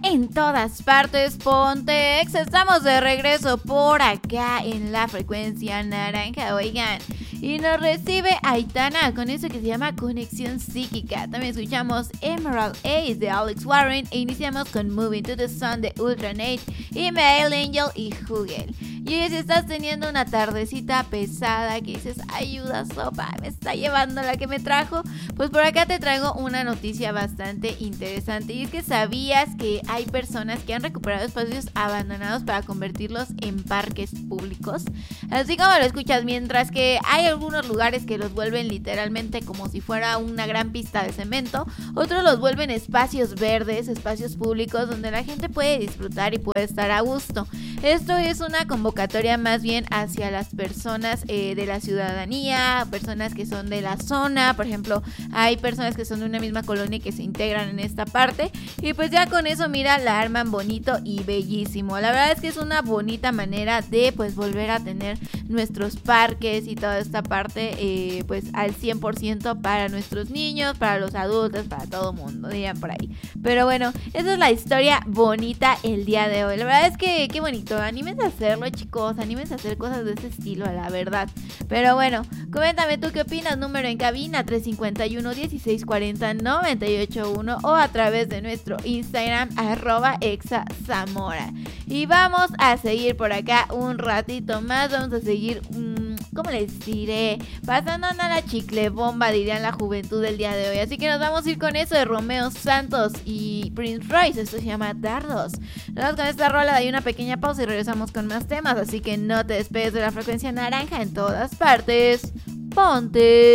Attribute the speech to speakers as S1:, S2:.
S1: en todas partes, Pontex. Estamos de regreso por acá en la frecuencia naranja, oigan. Y nos recibe Aitana con eso que se llama Conexión Psíquica. También escuchamos Emerald Ace de Alex Warren e iniciamos con Moving to the Sun de Ultranate y Mail Angel y Hugel. Y oye, si estás teniendo una tardecita pesada que dices, ayuda sopa, me está llevando la que me trajo, pues por acá te traigo una noticia bastante interesante. Y es que sabías que hay personas que han recuperado espacios abandonados para convertirlos en parques públicos. Así como lo escuchas, mientras que hay algunos lugares que los vuelven literalmente como si fuera una gran pista de cemento, otros los vuelven espacios verdes, espacios públicos donde la gente puede disfrutar y puede estar a gusto. Esto es una convocatoria más bien hacia las personas de la ciudadanía, personas que son de la zona. Por ejemplo, hay personas que son de una misma colonia y que se integran en esta parte, y pues ya con eso, mira, la arman bonito y bellísimo. La verdad es que es una bonita manera de pues volver a tener nuestros parques y toda esta parte pues al 100% para nuestros niños, para los adultos, para todo mundo, dirían por ahí. Pero bueno, esa es la historia bonita el día de hoy. La verdad es que qué bonito. Anímense a hacerlo, chicos, anímense a hacer cosas de ese estilo, la verdad. Pero bueno, coméntame tú qué opinas. Número en cabina 351-1640-981 o a través de nuestro Instagram @exazamora. Y vamos a seguir por acá un ratito más. Vamos a seguir ¿cómo les diré? Pasando a la chicle bomba, dirían la juventud del día de hoy. Así que nos vamos a ir con eso de Romeo Santos y Prince Royce. Esto se llama Dardos. Nos vamos con esta rola, de ahí una pequeña pausa y regresamos con más temas. Así que no te despegues de la frecuencia naranja, en todas partes. Ponte